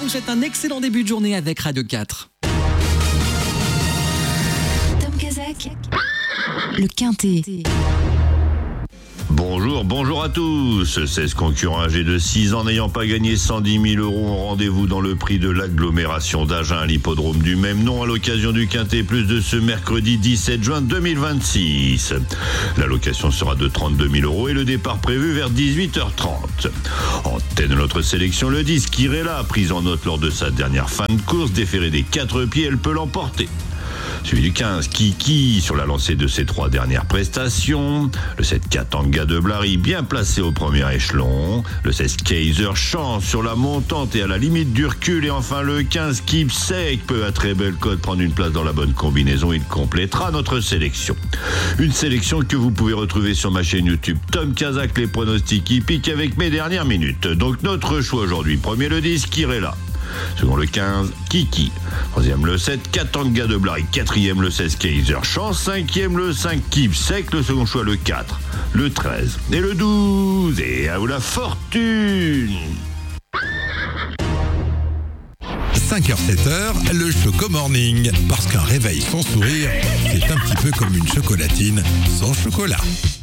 vous souhaite un excellent début de journée avec Radio 4. Tom Kazak, le Quintet. Bonjour à tous. 16 concurrents âgés de 6 ans n'ayant pas gagné 110 000 euros ont rendez-vous dans le prix de l'agglomération d'Agen à l'hippodrome du même nom à l'occasion du Quintet Plus de ce mercredi 17 juin 2026. L'allocation sera de 32 000 euros et le départ prévu vers 18h30. En tête de notre sélection, le 10 Kirella, prise en note lors de sa dernière fin de course, déférée des 4 pieds, elle peut l'emporter. Suivi du 15, Kiki, sur la lancée de ses 3 dernières prestations. Le 7, Katanga de Blary, bien placé au premier échelon. Le 16, Kaiser, Chance sur la montante et à la limite du recul. Et enfin le 15, Keep Sec, peut à très belle cote prendre une place dans la bonne combinaison. Il complétera notre sélection. Une sélection que vous pouvez retrouver sur ma chaîne YouTube Tom Kazak, les pronostics hippiques avec mes dernières minutes. Donc notre choix aujourd'hui, premier le 10, Kirella. Second le 15, Kiki. Troisième le 7, Katanga de Blary. Quatrième le 16, Kaiser Chance. Cinquième le 5, Keep Sec. Le second choix le 4, le 13 et le 12. Et à vous la fortune. 5h-7h, le Choco Morning. Parce qu'un réveil sans sourire, c'est un petit peu comme une chocolatine sans chocolat.